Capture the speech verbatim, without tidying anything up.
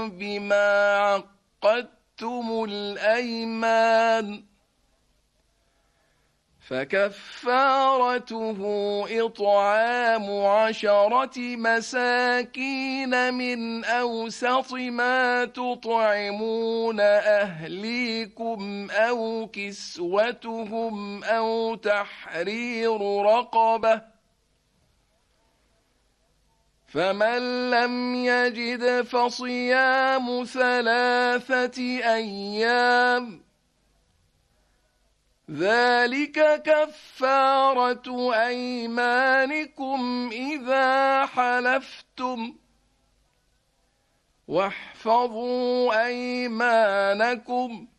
بما عقدتم الأيمان فكفارته إطعام عشرة مساكين من أوسط ما تطعمون أهليكم أو كسوتهم أو تحرير رقبة، فمن لم يجد فصيام ثلاثة أيام ذلك كفارة أيمانكم إذا حلفتم، واحفظوا أيمانكم